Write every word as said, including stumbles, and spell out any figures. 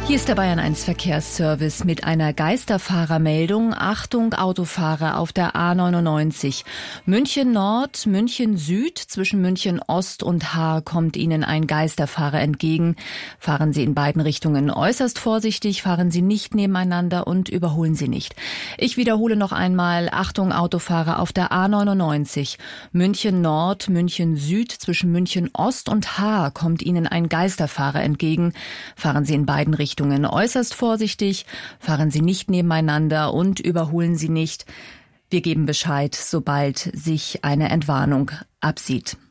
Hier ist der Bayern eins Verkehrsservice mit einer Geisterfahrermeldung. Achtung, Autofahrer auf der A neunundneunzig. München Nord, München Süd, zwischen München Ost und Haar kommt Ihnen ein Geisterfahrer entgegen. Fahren Sie in beiden Richtungen äußerst vorsichtig, fahren Sie nicht nebeneinander und überholen Sie nicht. Ich wiederhole noch einmal, Achtung, Autofahrer auf der A neunundneunzig. München Nord, München Süd, zwischen München Ost und Haar kommt Ihnen ein Geisterfahrer entgegen. Fahren Sie in beiden Richtungen äußerst vorsichtig, fahren Sie nicht nebeneinander und überholen Sie nicht. Wir geben Bescheid, sobald sich eine Entwarnung absieht.